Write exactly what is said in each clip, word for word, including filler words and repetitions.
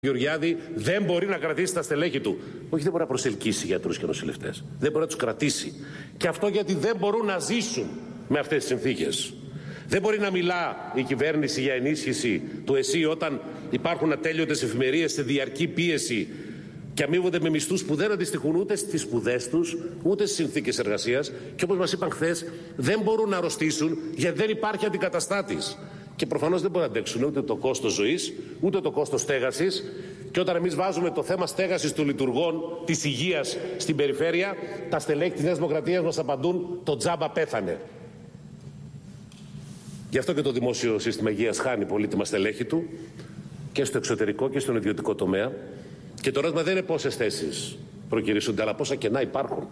Γεωργιάδη δεν μπορεί να κρατήσει τα στελέχη του. Όχι, δεν μπορεί να προσελκύσει γιατρούς και νοσηλευτές. Δεν μπορεί να τους κρατήσει. Και αυτό γιατί δεν μπορούν να ζήσουν με αυτές τις συνθήκες. Δεν μπορεί να μιλά η κυβέρνηση για ενίσχυση του ΕΣΥ όταν υπάρχουν ατέλειωτες εφημερίες σε διαρκή πίεση και αμείβονται με μισθούς που δεν αντιστοιχούν ούτε στις σπουδές τους, ούτε στις συνθήκες εργασίας. Και όπως μας είπαν χθες, δεν μπορούν να αρρωστήσουν γιατί δεν υπάρχει αντικαταστάτης. Και προφανώς δεν μπορεί να αντέξουν ούτε το κόστος ζωής, ούτε το κόστος στέγασης. Και όταν εμείς βάζουμε το θέμα στέγασης των λειτουργών της υγείας στην περιφέρεια, τα στελέχη της Νέας Δημοκρατίας μας απαντούν: το τζάμπα πέθανε. Γι' αυτό και το δημόσιο σύστημα υγείας χάνει πολύτιμα στελέχη του και στο εξωτερικό και στον ιδιωτικό τομέα. Και το ερώτημα δεν είναι πόσες θέσεις προκυρήσονται, αλλά πόσα κενά υπάρχουν.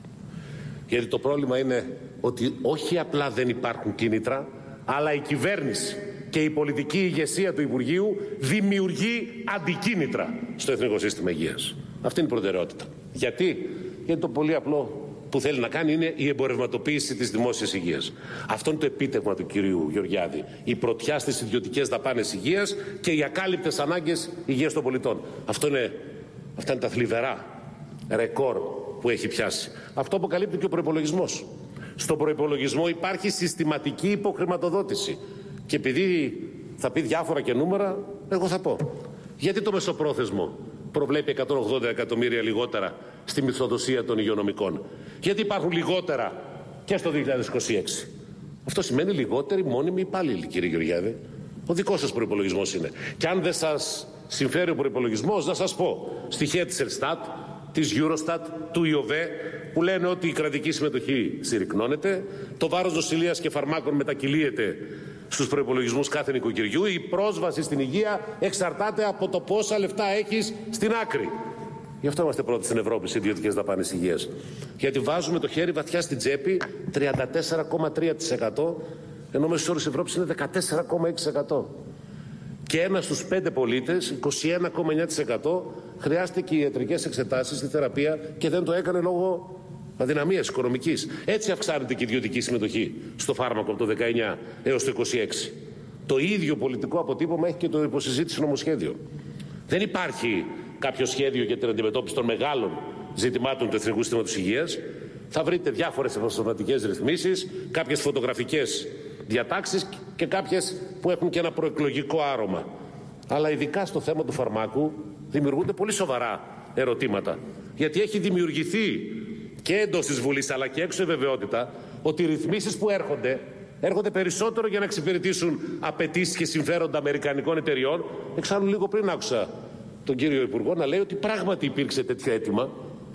Γιατί το πρόβλημα είναι ότι όχι απλά δεν υπάρχουν κίνητρα, αλλά η κυβέρνηση και η πολιτική ηγεσία του Υπουργείου δημιουργεί αντικίνητρα στο Εθνικό Σύστημα Υγείας. Αυτή είναι η προτεραιότητα. Γιατί? Γιατί το πολύ απλό που θέλει να κάνει είναι η εμπορευματοποίηση της δημόσιας υγείας. Αυτό είναι το επίτευγμα του κυρίου Γεωργιάδη. Η πρωτιά στις ιδιωτικές δαπάνες υγείας και οι ακάλυπτες ανάγκες υγείας των πολιτών. Αυτό είναι, αυτά είναι τα θλιβερά ρεκόρ που έχει πιάσει. Αυτό αποκαλύπτει και ο προϋπολογισμός. Στον προϋπολογισμό υπάρχει συστηματική υποχρηματοδότηση. Και επειδή θα πει διάφορα και νούμερα, εγώ θα πω. Γιατί το μεσοπρόθεσμο προβλέπει εκατόν ογδόντα εκατομμύρια λιγότερα στη μισθοδοσία των υγειονομικών? Γιατί υπάρχουν λιγότερα και στο δύο χιλιάδες είκοσι έξι? Αυτό σημαίνει λιγότεροι μόνιμοι υπάλληλοι, κύριε Γεωργιάδη. Ο δικός σας προϋπολογισμός είναι. Και αν δεν σας συμφέρει ο προϋπολογισμός, να σας πω στοιχεία της Ελστάτ, της Eurostat, του ΙΟΒΕ, που λένε ότι η κρατική συμμετοχή συρρυκνώνεται, το βάρος νοσηλείας και φαρμάκων μετακυλίεται στους προϋπολογισμούς κάθε νοικοκυριού, η πρόσβαση στην υγεία εξαρτάται από το πόσα λεφτά έχεις στην άκρη. Γι' αυτό είμαστε πρώτοι στην Ευρώπη σε ιδιωτικές δαπάνες υγείας. Γιατί βάζουμε το χέρι βαθιά στην τσέπη, τριάντα τέσσερα κόμμα τρία τοις εκατό, ενώ μέσος όρος της Ευρώπης είναι δεκατέσσερα κόμμα έξι τοις εκατό. Και ένα στους πέντε πολίτες, είκοσι ένα κόμμα εννιά τοις εκατό, χρειάστηκε ιατρικές εξετάσεις στη θεραπεία και δεν το έκανε λόγω αδυναμίας οικονομικής. Έτσι αυξάνεται και η ιδιωτική συμμετοχή στο φάρμακο από το δεκαεννιά έως το είκοσι έξι. Το ίδιο πολιτικό αποτύπωμα έχει και το υποσυζήτηση νομοσχέδιο. Δεν υπάρχει κάποιο σχέδιο για την αντιμετώπιση των μεγάλων ζητημάτων του Εθνικού Συστήματος Υγείας. Θα βρείτε διάφορες επαναστατικές ρυθμίσεις, κάποιες φωτογραφικές διατάξεις και κάποιες που έχουν και ένα προεκλογικό άρωμα. Αλλά ειδικά στο θέμα του φαρμάκου δημιουργούνται πολύ σοβαρά ερωτήματα. Γιατί έχει δημιουργηθεί και εντός της Βουλής αλλά και έξω η βεβαιότητα ότι οι ρυθμίσεις που έρχονται έρχονται περισσότερο για να εξυπηρετήσουν απαιτήσεις και συμφέροντα αμερικανικών εταιριών. Εξάλλου λίγο πριν άκουσα τον κύριο Υπουργό να λέει ότι πράγματι υπήρξε τέτοιο αίτημα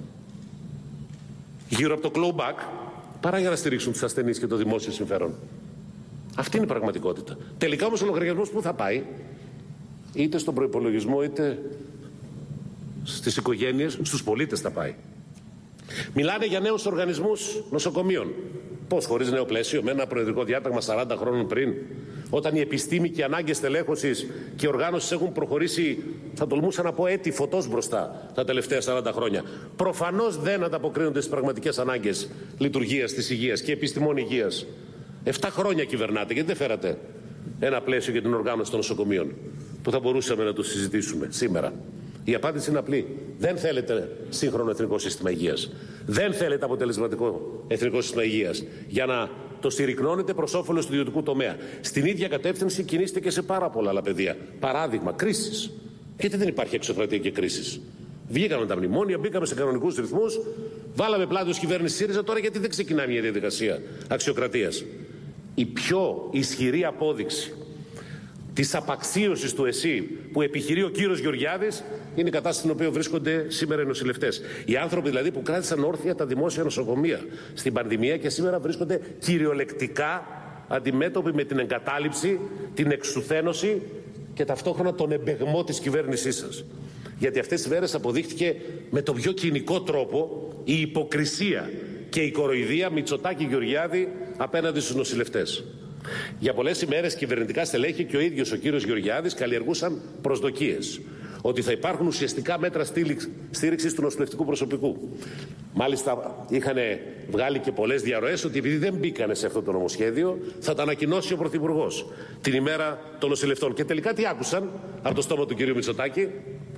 γύρω από το clawback παρά για να στηρίξουν τους ασθενείς και το δημόσιο συμφέρον. Αυτή είναι η πραγματικότητα. Τελικά όμως ο λογαριασμός πού θα πάει? Είτε στον προϋπολογισμό είτε στις οικογένειες, στους πολίτες θα πάει. Μιλάνε για νέους οργανισμούς νοσοκομείων. Πώς, χωρίς νέο πλαίσιο, με ένα προεδρικό διάταγμα σαράντα χρόνων πριν, όταν η επιστήμη και οι ανάγκες τελέχωσης και οργάνωσης έχουν προχωρήσει, θα τολμούσα να πω, έτη φωτός μπροστά τα τελευταία σαράντα χρόνια. Προφανώς δεν ανταποκρίνονται στις πραγματικές ανάγκες λειτουργίας της υγείας και επιστημών υγείας. Εφτά χρόνια κυβερνάτε, γιατί δεν φέρατε ένα πλαίσιο για την οργάνωση των νοσοκομείων που θα μπορούσαμε να το συζητήσουμε σήμερα? Η απάντηση είναι απλή. Δεν θέλετε σύγχρονο εθνικό σύστημα υγείας. Δεν θέλετε αποτελεσματικό εθνικό σύστημα υγείας για να το συρρυκνώνετε προς όφελος του ιδιωτικού τομέα. Στην ίδια κατεύθυνση κινείστε και σε πάρα πολλά άλλα πεδία. Παράδειγμα, κρίσεις. Γιατί δεν υπάρχει εξωκρατία και κρίσεις? Βγήκαμε τα μνημόνια, μπήκαμε σε κανονικούς ρυθμούς, βάλαμε πλάτη ως κυβέρνηση ΣΥΡΙΖΑ. Τώρα γιατί δεν ξεκινάει μια διαδικασία αξιοκρατίας? Η πιο ισχυρή απόδειξη της απαξίωσης του ΕΣΥ που επιχειρεί ο κύριος Γεωργιάδης είναι η κατάσταση στην οποία βρίσκονται σήμερα οι νοσηλευτές. Οι άνθρωποι δηλαδή που κράτησαν όρθια τα δημόσια νοσοκομεία στην πανδημία και σήμερα βρίσκονται κυριολεκτικά αντιμέτωποι με την εγκατάλειψη, την εξουθένωση και ταυτόχρονα τον εμπεγμό της κυβέρνησής σας. Γιατί αυτές τις μέρες αποδείχτηκε με τον πιο κοινικό τρόπο η υποκρισία και η κοροϊδία Μητσοτάκη Γεωργιάδη απέναντι στους νοσηλευτές. Για πολλές ημέρες κυβερνητικά στελέχη και ο ίδιος ο κύριος Γεωργιάδης καλλιεργούσαν προσδοκίες ότι θα υπάρχουν ουσιαστικά μέτρα στήριξης του νοσηλευτικού προσωπικού. Μάλιστα είχαν βγάλει και πολλές διαρροές ότι επειδή δεν μπήκανε σε αυτό το νομοσχέδιο θα τα ανακοινώσει ο Πρωθυπουργός την ημέρα των νοσηλευτών. Και τελικά τι άκουσαν από το στόμα του κυρίου Μητσοτάκη?